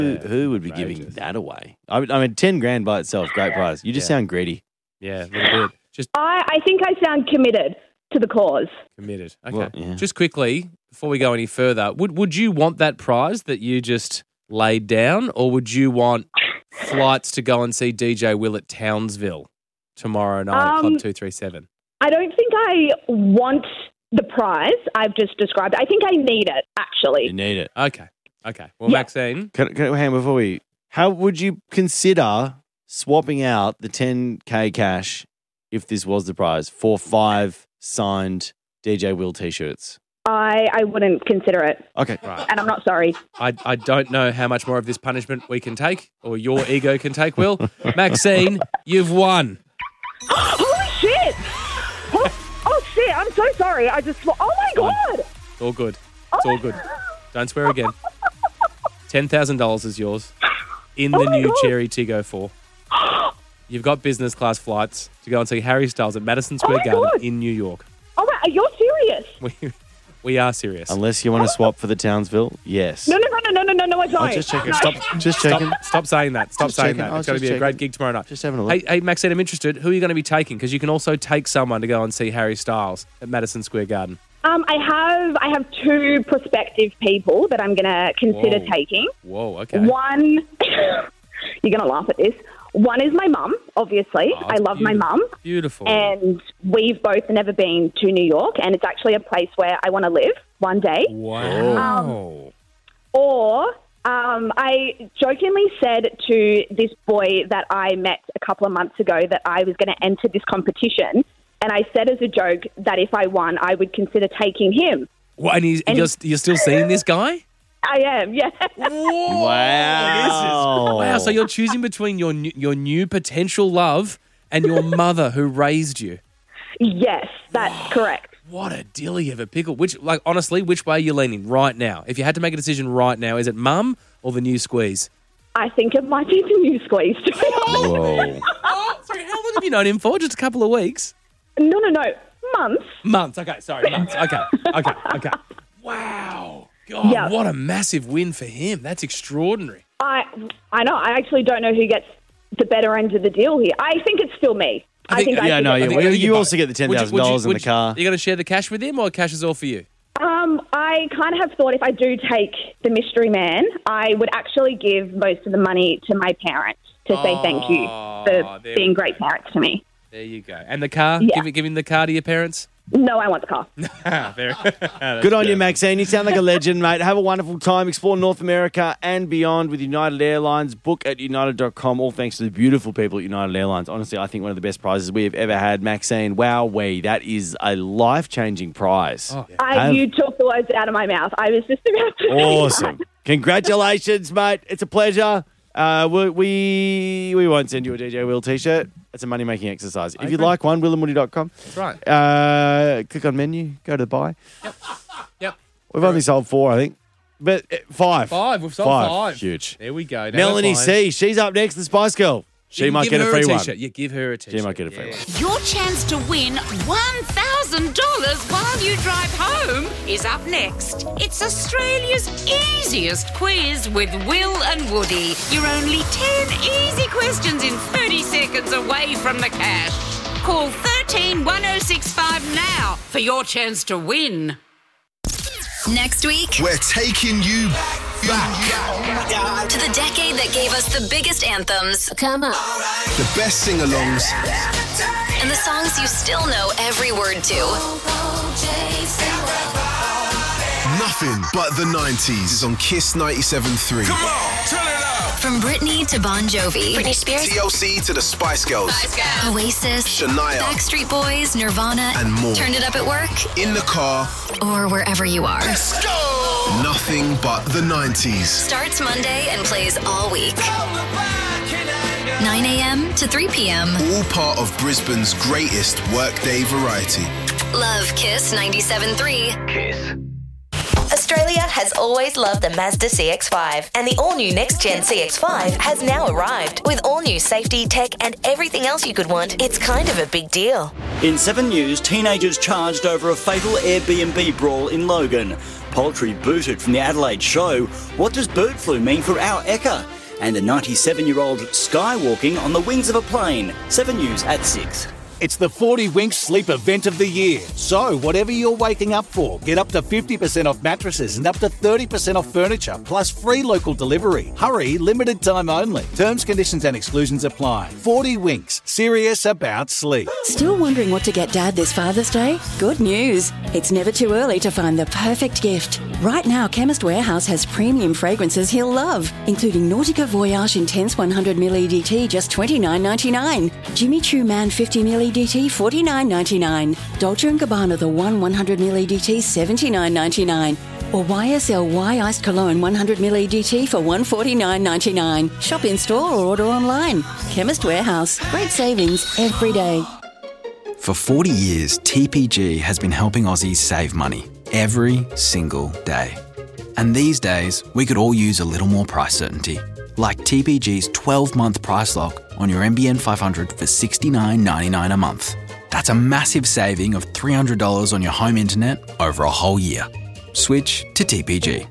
Who would be giving that away? I mean, 10 grand by itself, great prize. You just sound greedy. Yeah, a little bit. Just I think I sound committed to the cause. committed. Okay. Well, yeah. Just quickly, before we go any further, would you want that prize that you just laid down, or would you want flights to go and see DJ Will at Townsville tomorrow night at Club 237? I don't think I want the prize I've just described. I think I need it, actually. You need it. Okay. Well, Yeah. Maxine, How would you consider swapping out the 10K cash if this was the prize for 5 signed DJ Will t-shirts? I wouldn't consider it, Okay. right. and I'm not sorry. I don't know how much more of this punishment we can take, or your ego can take, Will. Maxine, you've won. Holy shit! Oh, shit, I'm so sorry. I just... Oh, my God! It's all good. It's all good. Don't swear again. $10,000 is yours in the Oh my new God. Cherry Tiggo 4. You've got business class flights to go and see Harry Styles at Madison Square my Garden God. in New York. Oh, my... You're serious? We are serious. Unless you want to swap for the Townsville, yes. No, I don't. I'm just checking. No. Just checking. Stop saying that. Stop Just saying checking. that. I It's was going to just be a great checking. gig tomorrow night. Just having a look. Hey, Maxine, I'm interested. Who are you going to be taking? Because you can also take someone to go and see Harry Styles at Madison Square Garden. I have 2 prospective people that I'm going to consider Whoa. taking. Whoa, okay. One, you're going to laugh at this. One is my mum, obviously. Oh, I love my mum. Beautiful. And we've both never been to New York, and it's actually a place where I want to live one day. Wow. Or I jokingly said to this boy that I met a couple of months ago that I was going to enter this competition, and I said as a joke that if I won, I would consider taking him. What, and you're still seeing this guy? I am, yeah. Wow. Wow, so you're choosing between your new potential love and your mother who raised you. Yes, that's correct. What a dilly of a pickle. Honestly, which way are you leaning right now? If you had to make a decision right now, is it mum or the new squeeze? I think it might be the new squeeze. To be honest. Whoa. Oh, sorry, how long have you known him for? Just a couple of weeks? No. Months. Months, okay, sorry, months. Okay. Wow. God, Yeah. what a massive win for him. That's extraordinary. I know. I actually don't know who gets the better end of the deal here. I think it's still me. I think Yeah, no, get the you win. you also get the $10,000 in the car. Are you going to share the cash with him, or cash is all for you? I kind of have thought if I do take the mystery man, I would actually give most of the money to my parents to say thank you for there being we great parents to me. There you go. And the car? Yeah. Give him the car to your parents? No, I want the car. Good on you, Maxine. You sound like a legend, mate. Have a wonderful time. Explore North America and beyond with United Airlines. Book at united.com. All thanks to the beautiful people at United Airlines. Honestly, I think one of the best prizes we have ever had. Maxine, wowee, that is a life-changing prize. Oh, yeah. You took the words out of my mouth. I was just about to say Awesome. that. Congratulations, mate. It's a pleasure. We won't send you a DJ Will t-shirt. It's a money-making exercise. If you'd like one, willandwoody.com. That's right. Click on menu, go to buy. Yep. We've only sold 4, I think. But 5. 5. We've sold 5. Huge. There we go. Now Melanie we're fine. C. She's up next, the Spice Girl. She You might give get a her free one. t-shirt. You give her a t-shirt. She might get a free one. Your chance to win $1,000 while you drive home is up next. It's Australia's easiest quiz with Will and Woody. You're only 10 easy questions in 30 seconds away from the cash. Call 131065 now for your chance to win. Next week, We're taking you back. to the decade that gave us the biggest anthems. Come on. The best sing-alongs. And the songs you still know every word to. Nothing but the 90s is on Kiss 97.3. Come on, turn it up. From Britney to Bon Jovi, Britney Spears, TLC to the Spice Girls. Oasis, Shania. Backstreet Boys, Nirvana, And more. Turn it up at work, In the car. or wherever you are. Let's go! Nothing but the 90s. Starts Monday and plays all week. 9 a.m. to 3 p.m. All part of Brisbane's greatest workday variety. Love Kiss 97.3. Kiss. Australia has always loved the Mazda CX-5, and the all-new next-gen CX-5 has now arrived. With all-new safety, tech, and everything else you could want, it's kind of a big deal. In 7 News, teenagers charged over a fatal Airbnb brawl in Logan. poultry booted from the Adelaide show, what does bird flu mean for our Ekka? And a 97-year-old skywalking on the wings of a plane. 7 News at 6. It's the 40 Winks Sleep Event of the Year. So, whatever you're waking up for, get up to 50% off mattresses and up to 30% off furniture, plus free local delivery. Hurry, limited time only. Terms, conditions and exclusions apply. 40 Winks, serious about sleep. Still wondering what to get Dad this Father's Day? Good news. It's never too early to find the perfect gift. Right now, Chemist Warehouse has premium fragrances he'll love, including Nautica Voyage Intense 100ml EDT, just $29.99. Jimmy Choo Man 50ml EDT, $49.99. Dolce & Gabbana The One 100ml EDT, $79.99. Or YSL Iced Cologne 100ml EDT for $149.99. Shop in store or order online. Chemist Warehouse. Great savings every day. For 40 years, TPG has been helping Aussies save money every single day. And these days, we could all use a little more price certainty. Like TPG's 12-month price lock on your NBN 500 for $69.99 a month. That's a massive saving of $300 on your home internet over a whole year. Switch to TPG.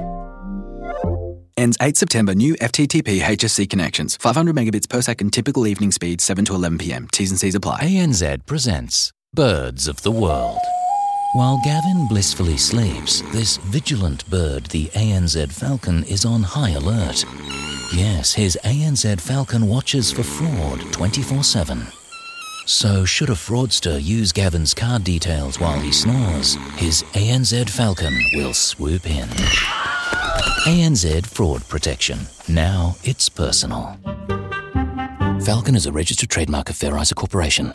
Ends 8 September. New FTTP HSC connections. 500 megabits per second. Typical evening speed 7 to 11 p.m. T's and C's apply. ANZ presents Birds of the World. While Gavin blissfully sleeps, this vigilant bird, the ANZ falcon, is on high alert. Yes, his ANZ falcon watches for fraud 24/7. So should a fraudster use Gavin's card details while he snores, his ANZ falcon will swoop in. ANZ Fraud Protection. Now it's personal. Falcon is a registered trademark of Fair Isa Corporation.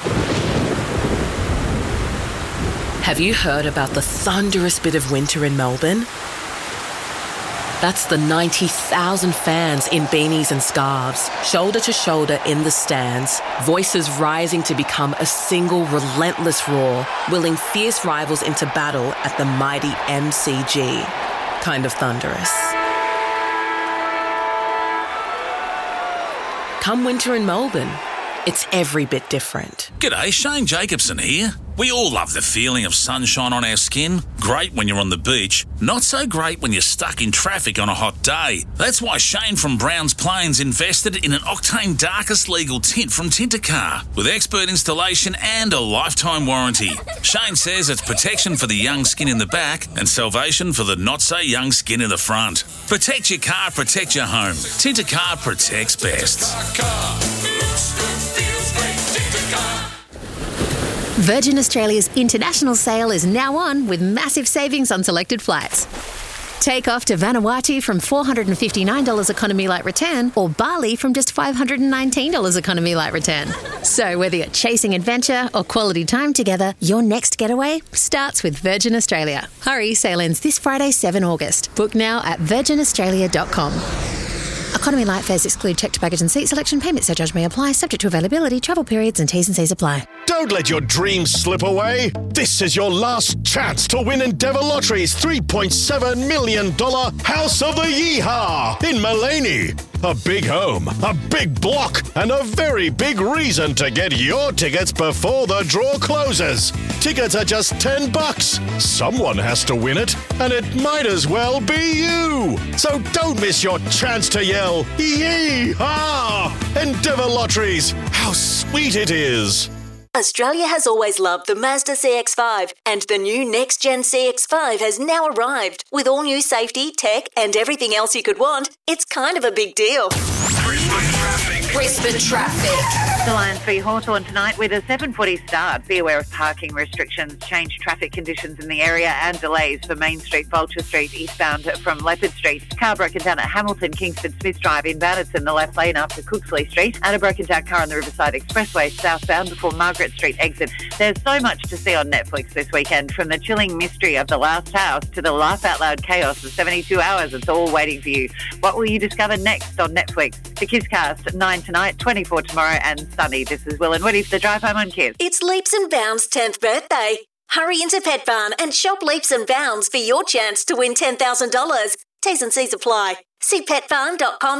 Have you heard about the thunderous bit of winter in Melbourne? That's the 90,000 fans in beanies and scarves, shoulder to shoulder in the stands, voices rising to become a single relentless roar, willing fierce rivals into battle at the mighty MCG. Kind of thunderous. Come winter in Melbourne, it's every bit different. G'day, Shane Jacobson here. We all love the feeling of sunshine on our skin. Great when you're on the beach. Not so great when you're stuck in traffic on a hot day. That's why Shane from Browns Plains invested in an Octane Darkest legal tint from Tintercar with expert installation and a lifetime warranty. Shane says it's protection for the young skin in the back and salvation for the not-so-young skin in the front. Protect your car, protect your home. Tintercar protects best. Virgin Australia's international sale is now on with massive savings on selected flights. Take off to Vanuatu from $459 economy light return or Bali from just $519 economy light return. So whether you're chasing adventure or quality time together, your next getaway starts with Virgin Australia. Hurry, sale ends this Friday, 7 August. Book now at virginaustralia.com. Economy light fares exclude checked baggage and seat selection. Payment surcharge may apply, subject to availability, travel periods and T's and C's apply. Don't let your dreams slip away. This is your last chance to win Endeavour Lottery's $3.7 million House of the Yeehaw in Mullaney. A big home, a big block, and a very big reason to get your tickets before the draw closes. Tickets are just $10. Someone has to win it, and it might as well be you. So don't miss your chance to yell, Yee-haw! Endeavour Lotteries, how sweet it is. Australia has always loved the Mazda CX-5, and the new next-gen CX-5 has now arrived. With all new safety, tech, and everything else you could want, it's kind of a big deal. Brisbane traffic. The Lions v Hawthorn tonight with a 7:40 start. Be aware of parking restrictions, changed traffic conditions in the area and delays for Main Street, Vulture Street, eastbound from Leopard Street. Car broken down at Hamilton, Kingsford, Smith Drive, inbound it's in the left lane after Cooksley Street, and a broken down car on the Riverside Expressway southbound before Margaret Street exit. There's so much to see on Netflix this weekend, from the chilling mystery of The Last House to the laugh out loud chaos of 72 hours. It's all waiting for you. What will you discover next on Netflix? The Kisscast, 9 tonight, 24 tomorrow and Sunday. This is Will and Woody for the Drive Home on Kiss. It's Leaps and Bounds' 10th birthday. Hurry into Pet Barn and shop Leaps and Bounds for your chance to win $10,000. T's and C's apply. See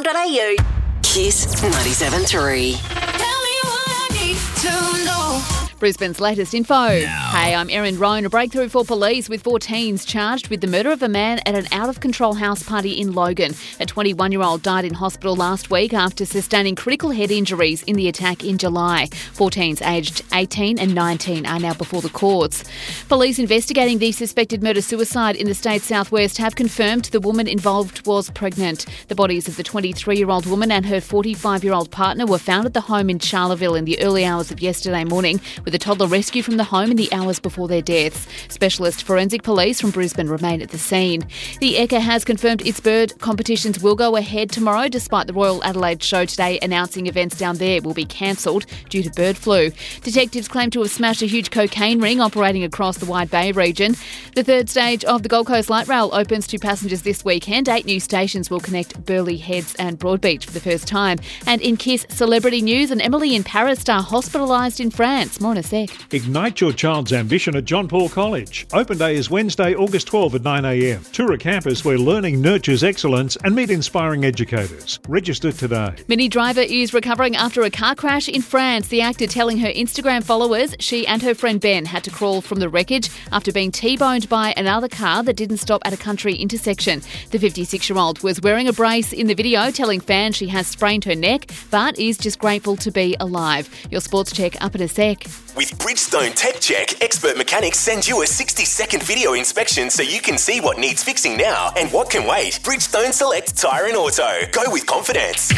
petbarn.com.au. Kiss 97.3. Tell me what I need to know. Brisbane's latest info. Hey, I'm Erin Roan. A breakthrough for police with 4 teens charged with the murder of a man at an out-of-control house party in Logan. A 21-year-old died in hospital last week after sustaining critical head injuries in the attack in July. 4 teens aged 18 and 19 are now before the courts. Police investigating the suspected murder-suicide in the state's southwest have confirmed the woman involved was pregnant. The bodies of the 23-year-old woman and her 45-year-old partner were found at the home in Charleville in the early hours of yesterday morning, with a toddler rescued from the home in the hours before their deaths. Specialist forensic police from Brisbane remain at the scene. The Ekka has confirmed its bird competitions will go ahead tomorrow, despite the Royal Adelaide Show today announcing events down there will be cancelled due to bird flu. Detectives claim to have smashed a huge cocaine ring operating across the Wide Bay region. The third stage of the Gold Coast Light Rail opens to passengers this weekend. 8 new stations will connect Burleigh Heads and Broadbeach for the first time. And in KISS celebrity news, an Emily in Paris star hospitalised in France. More in a sec. Ignite your child's ambition at John Paul College. Open day is Wednesday, August 12 at 9 a.m. Tour a campus where learning nurtures excellence and meet inspiring educators. Register today. Minnie Driver is recovering after a car crash in France. The actor telling her Instagram followers she and her friend Ben had to crawl from the wreckage after being T-boned by another car that didn't stop at a country intersection. The 56-year-old was wearing a brace in the video, telling fans she has sprained her neck but is just grateful to be alive. Your sports check up in a sec. With Bridgestone Tech Check, expert mechanics send you a 60-second video inspection so you can see what needs fixing now and what can wait. Bridgestone Select Tyre and Auto. Go with confidence.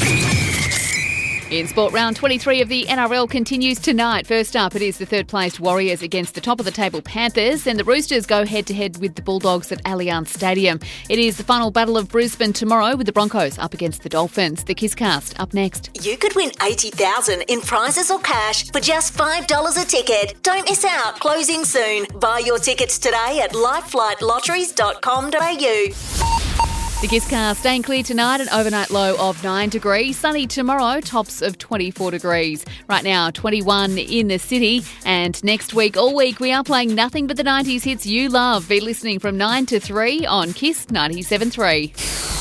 In sport, round 23 of the NRL continues tonight. First up, it is the third-placed Warriors against the top-of-the-table Panthers, and the Roosters go head-to-head with the Bulldogs at Allianz Stadium. It is the final battle of Brisbane tomorrow, with the Broncos up against the Dolphins. The KISScast up next. You could win $80,000 in prizes or cash for just $5 a ticket. Don't miss out. Closing soon. Buy your tickets today at lifeflightlotteries.com.au. The KISScast staying clear tonight, an overnight low of 9 degrees. Sunny tomorrow, tops of 24 degrees. Right now, 21 in the city. And next week, all week, we are playing nothing but the 90s hits you love. Be listening from 9 to 3 on KISS 97.3.